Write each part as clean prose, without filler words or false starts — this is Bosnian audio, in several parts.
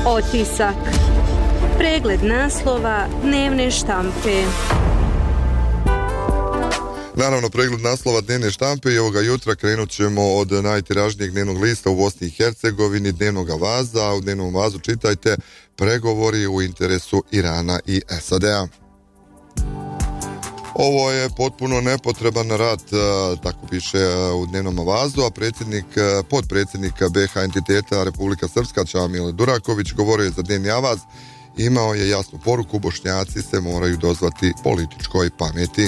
Otisak. Pregled naslova dnevne štampe. Naravno, pregled naslova dnevne štampe i ovoga jutra krenut ćemo od najtiražnijeg dnevnog lista u Bosni i Hercegovini, dnevnog Avaza. U dnevnom Avazu čitajte pregovori u interesu Irana i SAD-a. Ovo je potpuno nepotreban rat, tako piše u dnevnom Avazu, a potpredsjednik BiH entiteta Republika Srpska Čamil Duraković govorio je za dnevni Avaz. Imao je jasnu poruku, Bošnjaci se moraju dozvati političkoj pameti.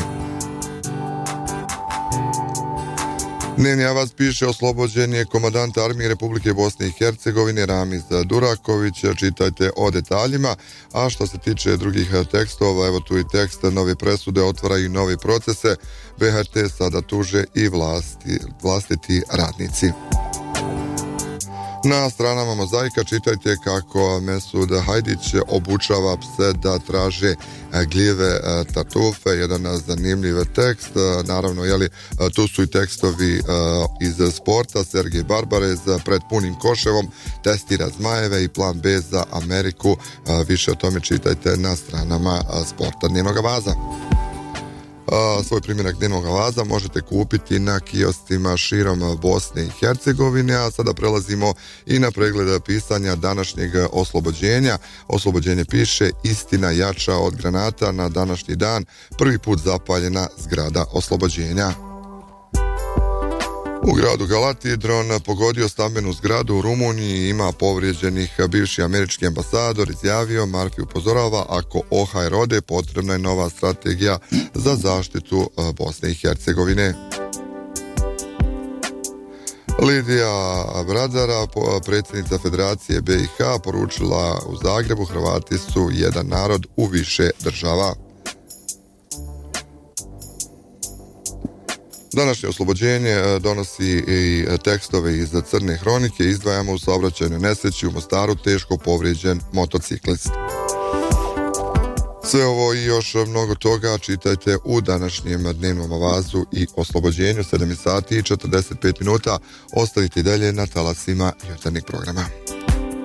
Dnevni Avaz piše oslobođen je komandant armije Republike Bosne i Hercegovine Ramiz Duraković, čitajte o detaljima, a što se tiče drugih tekstova, evo tu i tekst, nove presude otvaraju nove procese, BHT sada tuže i vlastiti radnici. Na stranama Mozaika čitajte kako Mesud Hajdić obučava pse da traže gljive tartufe, jedan zanimljiv tekst, naravno tu su i tekstovi iz sporta, Sergej Barbarez pred punim koševom testira zmajeve i plan B za Ameriku, više o tome čitajte na stranama sporta dnevnog Avaza. Svoj primjerak dnevnog Avaza možete kupiti na kioscima širom Bosne i Hercegovine, a sada prelazimo i na pregled pisanja današnjeg oslobođenja. Oslobođenje piše istina jača od granata, na današnji dan prvi put zapaljena zgrada oslobođenja. U gradu Galati dron pogodio stambenu zgradu u Rumuniji, ima povrijeđenih. Bivši američki ambasador izjavio, Marfi upozorava, ako OHR ode, potrebna je nova strategija za zaštitu Bosne i Hercegovine. Lidija Bradara, predsjednica Federacije BiH, poručila u Zagrebu, Hrvati su jedan narod u više država. Današnje oslobođenje donosi i tekstove iz Crne hronike. Izdvajamo u saobraćajnoj nesreći u Mostaru teško povrijeđen motociklist. Sve ovo i još mnogo toga čitajte u današnjem dnevnom Avazu i oslobođenju. 7 sati i 45 minuta. Ostavite dalje na talasima jutarnjeg programa.